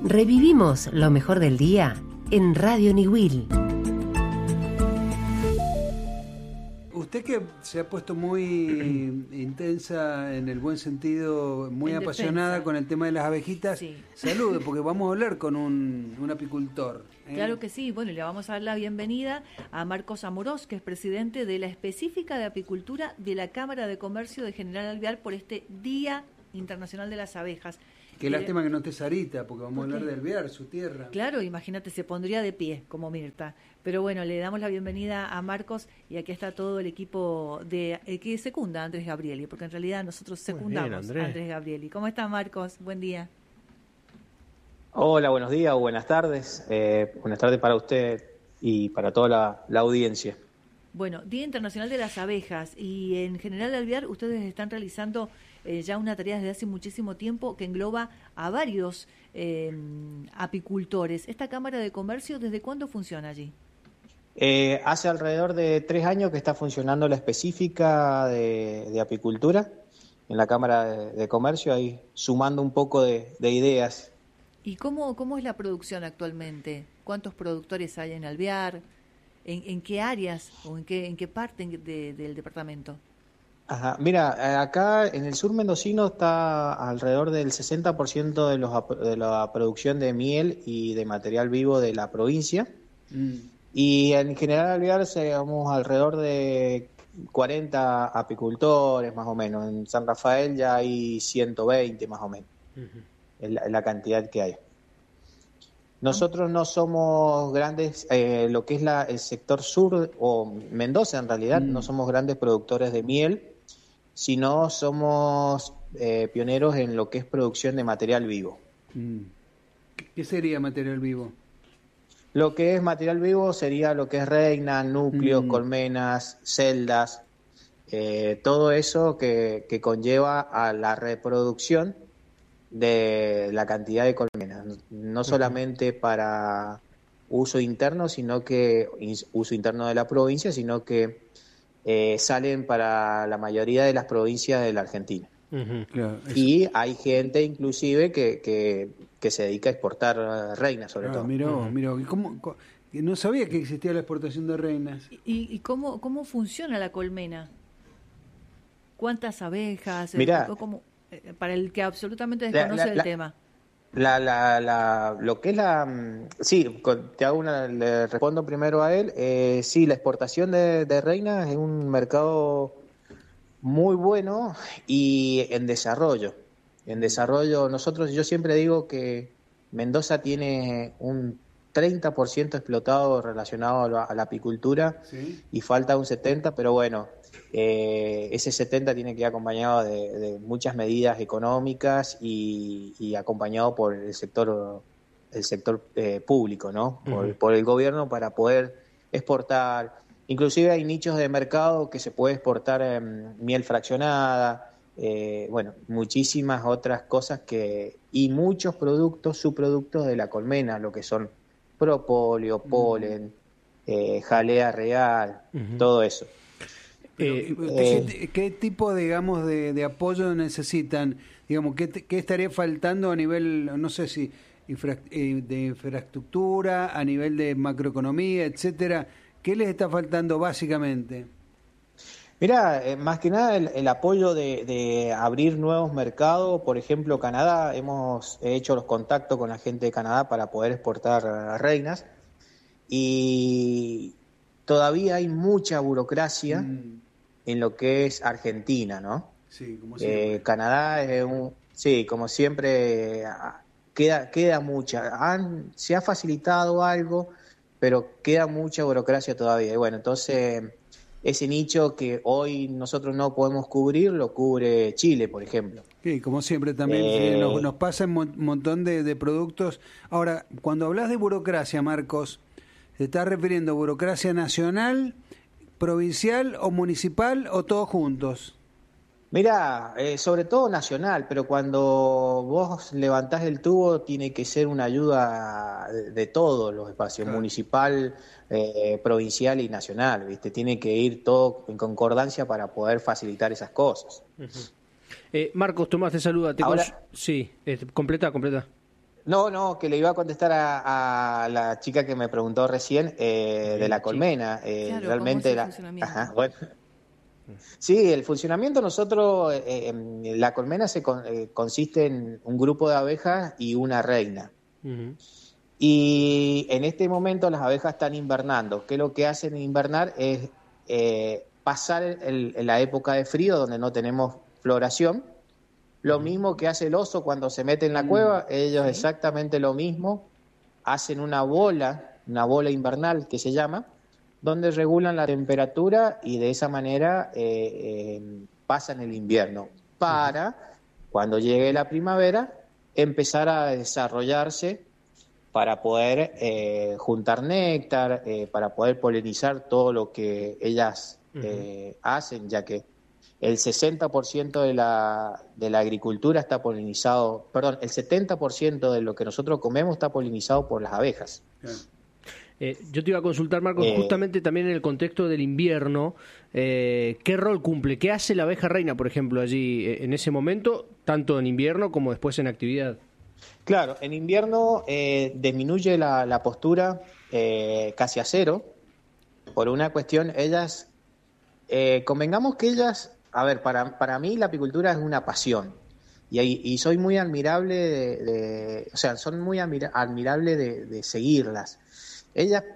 Revivimos lo mejor del día en Radio Niwil. Usted que se ha puesto muy intensa, en el buen sentido, muy en apasionada defensa con el tema de las abejitas, sí. Salude, porque vamos a hablar con un apicultor. Claro que sí, bueno, le vamos a dar la bienvenida a Marcos Amorós, que es presidente de la específica de apicultura de la Cámara de Comercio de General Alvear por este Día Internacional de las Abejas. Qué lástima que no esté Sarita, porque vamos a hablar de Alvear, su tierra. Claro, imagínate, se pondría de pie como Mirta. Pero bueno, le damos la bienvenida a Marcos y aquí está todo el equipo que secunda a Andrés Gabrieli, porque en realidad nosotros secundamos a Andrés Gabrieli. ¿Cómo está, Marcos? Buen día. Hola, buenos días o buenas tardes. Buenas tardes para usted y para toda la audiencia. Bueno, Día Internacional de las Abejas, y en General Alvear ustedes están realizando ya una tarea desde hace muchísimo tiempo que engloba a varios apicultores. ¿Esta Cámara de Comercio desde cuándo funciona allí? Hace alrededor de 3 años que está funcionando la específica de apicultura en la Cámara de Comercio, ahí sumando un poco de ideas. ¿Y cómo es la producción actualmente? ¿Cuántos productores hay en Alvear? ¿En qué áreas o en qué parte del departamento? Ajá. Mira, acá en el sur mendocino está alrededor del 60% de la producción de miel y de material vivo de la provincia. Y en General Alvear somos alrededor de 40 apicultores más o menos. En San Rafael ya hay 120 más o menos. La cantidad que hay. Nosotros no somos grandes, lo que es el sector sur, o Mendoza en realidad, no somos grandes productores de miel, sino somos pioneros en lo que es producción de material vivo. ¿Qué sería material vivo? Lo que es material vivo sería lo que es reina, núcleos, colmenas, celdas, todo eso que conlleva a la reproducción de la cantidad de colmenas, no solamente para uso interno, sino que uso interno de la provincia, sino que salen para la mayoría de las provincias de la Argentina. Claro, y hay gente inclusive que se dedica a exportar reinas, sobre todo. Mirá, no sabía que existía la exportación de reinas. ¿Y cómo funciona la colmena? ¿Cuántas abejas? Mirá, para el que absolutamente desconoce el tema. Lo que es sí, le respondo primero a él. Sí, la exportación de reinas es un mercado muy bueno y en desarrollo. Yo siempre digo que Mendoza tiene un 30% explotado relacionado a la apicultura, ¿sí? Y falta un 70%, pero bueno, ese 70% tiene que ir acompañado de muchas medidas económicas y acompañado por el sector público, ¿no? Por el gobierno, para poder exportar. Inclusive hay nichos de mercado que se puede exportar miel fraccionada, muchísimas otras cosas y muchos subproductos de la colmena, lo que son propóleo, polen, jalea real, todo eso. ¿Qué tipo, digamos, de apoyo necesitan? Digamos, ¿qué estaría faltando a nivel, no sé si de infraestructura, a nivel de macroeconomía, etcétera? ¿Qué les está faltando básicamente? Mirá, más que nada el apoyo de abrir nuevos mercados. Por ejemplo, Canadá, hemos hecho los contactos con la gente de Canadá para poder exportar reinas, y todavía hay mucha burocracia en lo que es Argentina, ¿no? Sí, como siempre. Canadá sí, como siempre, queda mucha. Se ha facilitado algo, pero queda mucha burocracia todavía. Y bueno, entonces ese nicho que hoy nosotros no podemos cubrir, lo cubre Chile, por ejemplo. Sí, como siempre también nos pasa un montón de productos. Ahora, cuando hablas de burocracia, Marcos, ¿te estás refiriendo a burocracia nacional, provincial o municipal, o todos juntos? Mirá, sobre todo nacional, pero cuando vos levantás el tubo tiene que ser una ayuda de todos los espacios, claro. Municipal, provincial y nacional, ¿viste? Tiene que ir todo en concordancia para poder facilitar esas cosas. Marcos, Tomás te saluda. Ahora, sí, completa. No, que le iba a contestar a la chica que me preguntó recién de la colmena. Claro, Realmente ¿cómo es el funcionamiento? Ajá, bueno. Sí, el funcionamiento nosotros, la colmena consiste en un grupo de abejas y una reina. Uh-huh. Y en este momento las abejas están invernando. ¿Qué es lo que hacen en invernar? Es pasar la época de frío donde no tenemos floración. Lo mismo que hace el oso cuando se mete en la cueva, ellos exactamente lo mismo. Hacen una bola invernal que se llama, donde regulan la temperatura y de esa manera pasan el invierno. Para, cuando llegue la primavera, empezar a desarrollarse para poder juntar néctar, para poder polinizar todo lo que ellas hacen, ya que el 60% de la agricultura está polinizado, perdón, el 70% de lo que nosotros comemos está polinizado por las abejas. Yo te iba a consultar, Marcos, justamente también en el contexto del invierno, ¿qué rol cumple? ¿Qué hace la abeja reina, por ejemplo, allí en ese momento, tanto en invierno como después en actividad? Claro, en invierno disminuye la postura casi a cero, por una cuestión, ellas, convengamos que ellas, a ver, para mí la apicultura es una pasión, y soy muy admirable son muy admirable de seguirlas. Ellas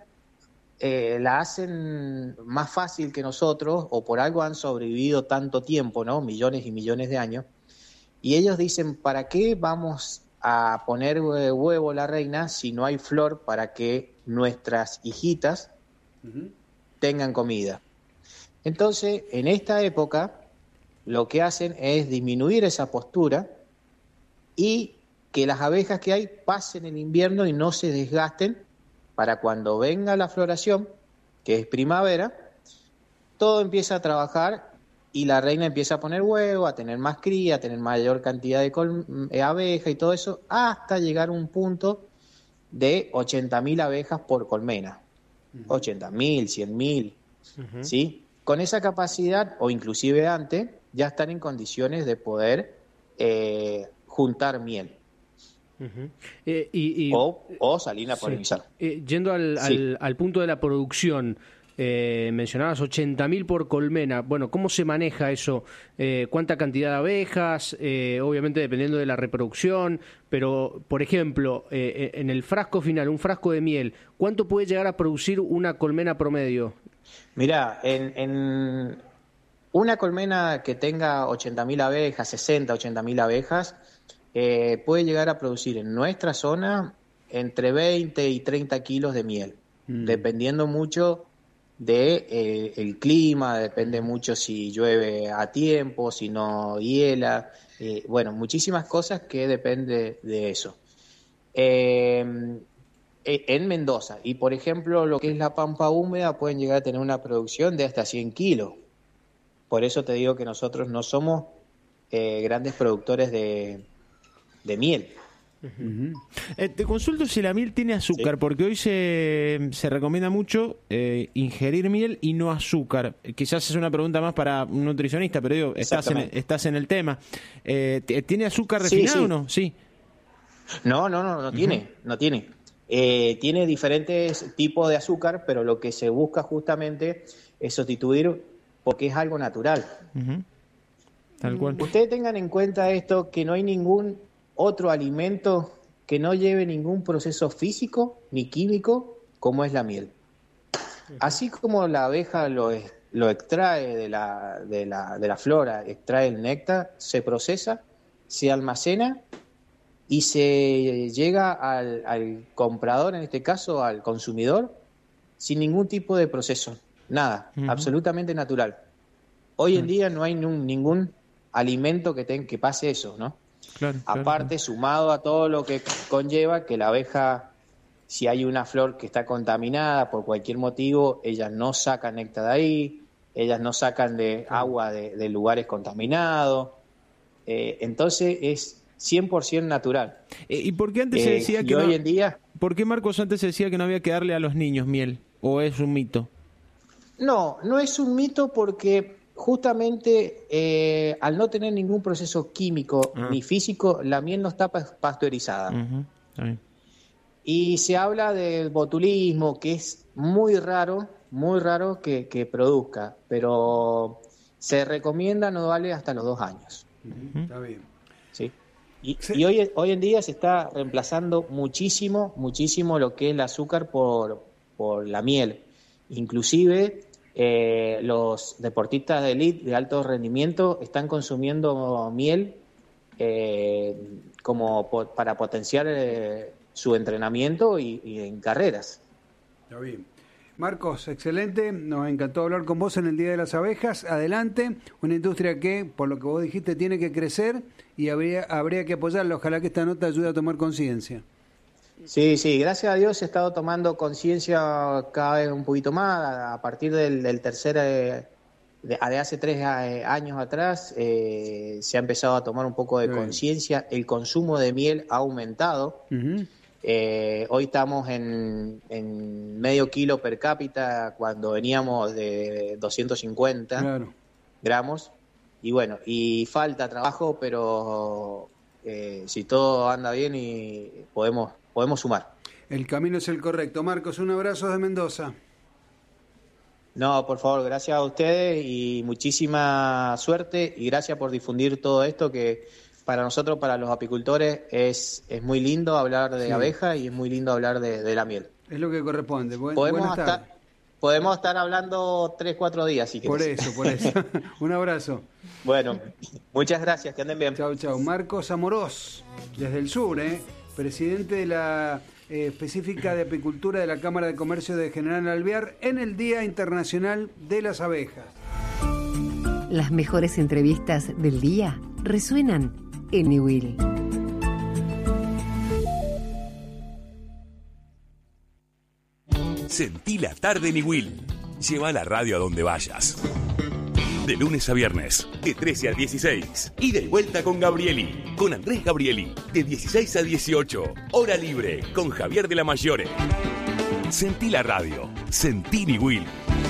la hacen más fácil que nosotros, o por algo han sobrevivido tanto tiempo, ¿no? Millones y millones de años, y ellos dicen, ¿para qué vamos a poner huevo la reina si no hay flor para que nuestras hijitas tengan comida? Entonces, en esta época, lo que hacen es disminuir esa postura y que las abejas que hay pasen el invierno y no se desgasten, para cuando venga la floración, que es primavera, todo empieza a trabajar y la reina empieza a poner huevo, a tener más cría, a tener mayor cantidad de abejas y todo eso, hasta llegar a un punto de 80.000 abejas por colmena. 80.000, 100.000, ¿sí? Con esa capacidad, o inclusive antes, ya están en condiciones de poder juntar miel. O salir a polinizar. Yendo al punto de la producción, mencionabas 80.000 por colmena. Bueno, ¿cómo se maneja eso? ¿Cuánta cantidad de abejas? Obviamente dependiendo de la reproducción, pero, por ejemplo, en el frasco final, un frasco de miel, ¿cuánto puede llegar a producir una colmena promedio? Mirá, en una colmena que tenga 80.000 abejas, 80.000 abejas, puede llegar a producir en nuestra zona entre 20 y 30 kilos de miel, dependiendo mucho de el clima, depende mucho si llueve a tiempo, si no hiela, bueno, muchísimas cosas que depende de eso. En Mendoza, y por ejemplo lo que es la pampa húmeda, pueden llegar a tener una producción de hasta 100 kilos. Por eso te digo que nosotros no somos grandes productores de miel. Te consulto si la miel tiene azúcar, sí, porque hoy se recomienda mucho ingerir miel y no azúcar. Quizás es una pregunta más para un nutricionista, pero digo, estás en el tema. ¿Tiene azúcar refinado o no? Sí. No tiene, no tiene. Tiene diferentes tipos de azúcar, pero lo que se busca justamente es sustituir, porque es algo natural. Tal cual. Ustedes tengan en cuenta esto, que no hay ningún otro alimento que no lleve ningún proceso físico ni químico como es la miel. Así como la abeja lo extrae de la flora, extrae el néctar, se procesa, se almacena y se llega al comprador, en este caso al consumidor, sin ningún tipo de proceso, nada, absolutamente natural. Hoy en día no hay ningún alimento que pase eso, ¿no? Claro, aparte, sumado a todo lo que conlleva que la abeja, si hay una flor que está contaminada por cualquier motivo, ellas no sacan néctar de ahí, ellas no sacan de agua de lugares contaminados, entonces es 100% natural. ¿Y por qué antes se decía que hoy en día? ¿Por qué, Marcos, antes se decía que no había que darle a los niños miel? ¿O es un mito? No es un mito, porque justamente al no tener ningún proceso químico ni físico, la miel no está pasteurizada. Y se habla del botulismo, que es muy raro que produzca, pero se recomienda no darle hasta los 2 años. Está bien. ¿Sí? Y hoy en día se está reemplazando muchísimo lo que es el azúcar por la miel. Inclusive los deportistas de élite de alto rendimiento están consumiendo miel para potenciar su entrenamiento y en carreras. Está bien. Marcos, excelente, nos encantó hablar con vos en el Día de las Abejas. Adelante, una industria que, por lo que vos dijiste, tiene que crecer y habría que apoyarla. Ojalá que esta nota ayude a tomar conciencia. Sí, gracias a Dios he estado tomando conciencia cada vez un poquito más. A partir del tercer, de hace 3 años atrás, se ha empezado a tomar un poco de conciencia. El consumo de miel ha aumentado. Hoy estamos en medio kilo per cápita cuando veníamos de 250 gramos. Y bueno, y falta trabajo, pero si todo anda bien y podemos sumar. El camino es el correcto. Marcos, un abrazo de Mendoza. No, por favor, gracias a ustedes y muchísima suerte y gracias por difundir todo esto que para nosotros, para los apicultores, es muy lindo hablar de abejas y es muy lindo hablar de la miel. Es lo que corresponde. Podemos estar hablando 3-4 días si querés. Por eso. Un abrazo. Bueno, muchas gracias, que anden bien. Chau. Marcos Amorós, desde el sur, presidente de la específica de apicultura de la Cámara de Comercio de General Alvear en el Día Internacional de las Abejas. Las mejores entrevistas del día resuenan en Niwil. Sentí la tarde Niwil. Lleva la radio a donde vayas. De lunes a viernes, de 13 a 16. Ida y vuelta con Gabrieli. Con Andrés Gabrieli. De 16 a 18. Hora libre con Javier de la Mayore. Sentí la radio. Sentí Niwil.